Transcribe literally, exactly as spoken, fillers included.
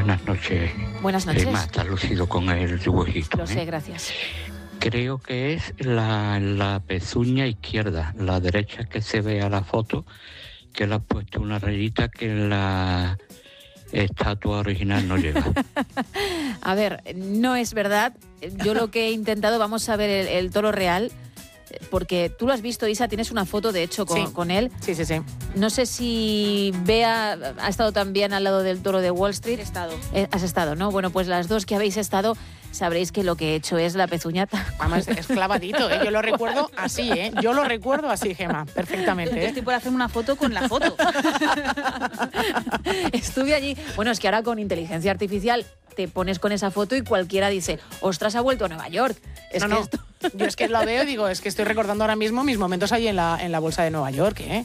buenas noches. Buenas noches. Emma, está lucido con el dibujito. Lo ¿eh? sé, gracias. Creo que es la, la pezuña izquierda, la derecha que se ve a la foto, que le ha puesto una rayita que la estatua original no lleva. A ver, no es verdad. Yo lo que he intentado, vamos a ver el, el toro real, porque tú lo has visto, Isa, tienes una foto, de hecho, con, sí. con él. Sí, sí, sí. No sé si Bea ha estado también al lado del toro de Wall Street. He estado. Eh, has estado, ¿no? Bueno, pues las dos que habéis estado, sabréis que lo que he hecho es la pezuñata. Además, es clavadito, ¿eh? Yo lo recuerdo así, ¿eh? Yo lo recuerdo así, Gemma, perfectamente, Yo ¿eh? estoy por hacerme una foto con la foto. Estuve allí. Bueno, es que ahora con inteligencia artificial te pones con esa foto y cualquiera dice, ostras, ha vuelto a Nueva York. Es no, que no. esto... Yo es que lo veo y digo, es que estoy recordando ahora mismo mis momentos ahí en la, en la bolsa de Nueva York, ¿eh?